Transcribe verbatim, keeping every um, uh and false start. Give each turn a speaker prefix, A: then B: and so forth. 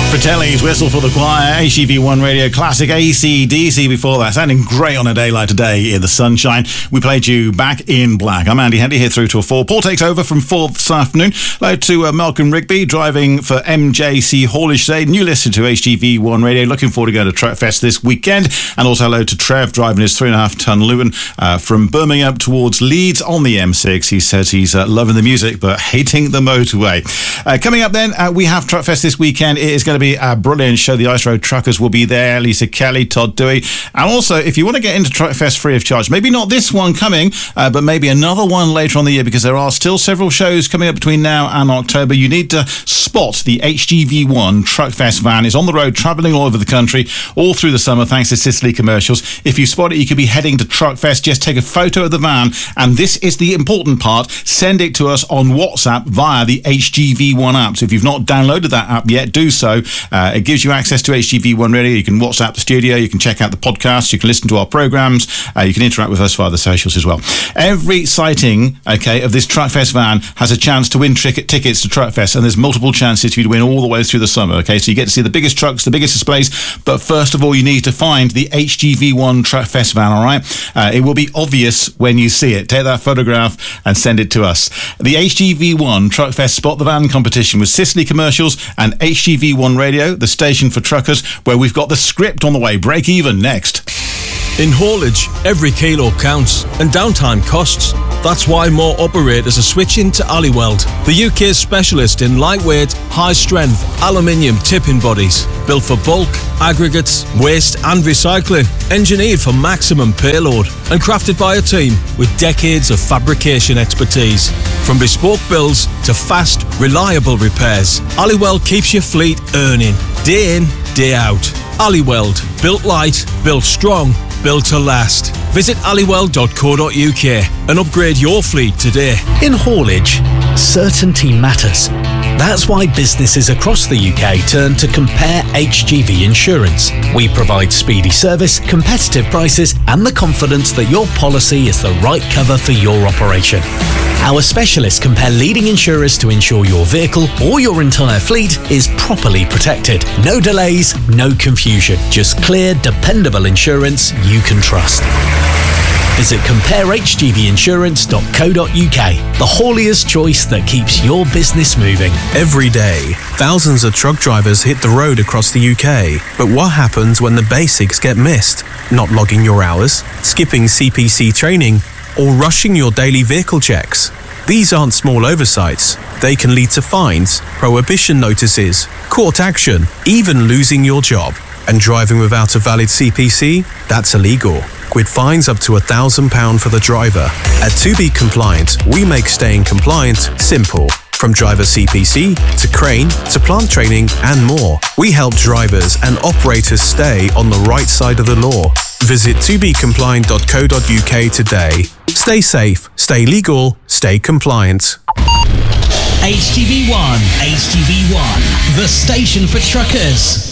A: Fratelli's Whistle for the Choir, H G V one Radio Classic, A C D C before that. Sounding great on a day like today in the sunshine. We played you Back in Black. I'm Andy Hendy here through till four. Paul takes over from four this afternoon. Hello to uh, Malcolm Rigby driving for M J C Haulage today. New listener to H G V one Radio. Looking forward to going to Truckfest this weekend. And also hello to Trev driving his three and a half ton Luton uh, from Birmingham towards Leeds on the M six. He says he's uh, loving the music but hating the motorway. Uh, coming up then, uh, we have Truckfest this weekend. It is going to be a brilliant show. The Ice Road Truckers will be there. Lisa Kelly, Todd Dewey. And also, if you want to get into Truckfest free of charge, maybe not this one coming, uh, but maybe another one later on the year, because there are still several shows coming up between now and October. You need to spot the H G V one Truckfest van. It's on the road, travelling all over the country, all through the summer, thanks to Sicily Commercials. If you spot it, you could be heading to Truckfest. Just take a photo of the van, and this is the important part. Send it to us on WhatsApp via the H G V one app. So if you've not downloaded that app yet, do so. Uh, it gives you access to H G V one Radio. You can WhatsApp the studio, you can check out the podcast, you can listen to our programmes, uh, you can interact with us via the socials as well. Every sighting, okay, of this Truckfest van has a chance to win ticket tickets to Truckfest, and there's multiple chances for you to win all the way through the summer, okay? So you get to see the biggest trucks, the biggest displays, but first of all, you need to find the H G V one Truckfest van, all right? Uh, it will be obvious when you see it. Take that photograph and send it to us. The H G V one Truckfest Spot the Van competition with Sicily Commercials and H G V one Radio, the station for truckers, where we've got the script on the way. Break even next.
B: In haulage, every kilo counts, and downtime costs. That's why more operators are switching to Aliweld, the U K's specialist in lightweight, high-strength aluminium tipping bodies, built for bulk, aggregates, waste and recycling, engineered for maximum payload, and crafted by a team with decades of fabrication expertise. From bespoke builds to fast, reliable repairs, Aliweld keeps your fleet earning, day in, day out. Aliweld, built light, built strong, built to last. Visit aliweld dot co dot U K and upgrade your fleet today.
C: In haulage, certainty matters. That's why businesses across the U K turn to Compare H G V Insurance. We provide speedy service, competitive prices, and the confidence that your policy is the right cover for your operation. Our specialists compare leading insurers to ensure your vehicle or your entire fleet is properly protected. No delays, no confusion. Just clear, dependable insurance you can trust. Visit compare h g v insurance dot co dot U K, the haulier's choice that keeps your business moving.
D: Every day, thousands of truck drivers hit the road across the U K. But what happens when the basics get missed? Not logging your hours, skipping C P C training, or rushing your daily vehicle checks? These aren't small oversights. They can lead to fines, prohibition notices, court action, even losing your job. And driving without a valid C P C? That's illegal, with fines up to one thousand pounds for the driver. At To Be Compliant, we make staying compliant simple. From driver C P C, to crane, to plant training, and more. We help drivers and operators stay on the right side of the law. Visit to be compliant dot co dot U K today. Stay safe, stay legal, stay compliant.
E: H G V one, H G V one, the station for truckers.